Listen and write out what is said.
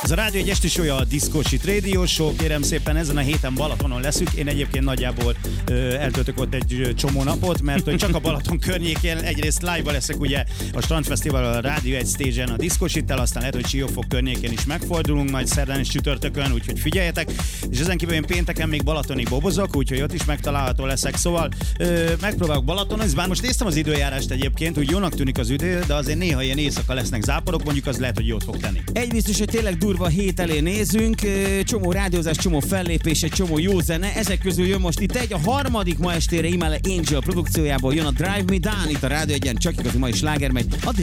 Ez a Rádió egy esti show, a Disco Shit Radio Show. Kérem szépen, ezen a héten Balatonon leszünk. Én egyébként nagyjából eltöltök ott egy csomó napot, mert hogy csak a Balaton környékén egyrészt live-ba leszek ugye a Strandfesztivál, a Rádió egy stage-en a Disco Shittel, aztán lehet, hogy Siófok környékén is megfordulunk, majd szerdán és csütörtökön, úgyhogy figyeljetek. És ezen kívül én pénteken még balatoni bobozok, úgyhogy ott is megtalálható leszek. Szóval megpróbálok Balatonozni, bár most néztem az időjárást egyébként, úgy jónak tűnik az idő, de azért néha ilyen éjszaka lesznek záporok, mondjuk az lehet, hogy jót fog tenni. Egy biztos, hogy tényleg durva hét elé nézünk, csomó rádiózás, csomó fellépés, egy csomó jó zene. Ezek közül jön most itt a harmadik ma estére Imale Angel produkciójából jön a Drive Me Down, itt a Rádió egyen, csak igazi mai sláger megy.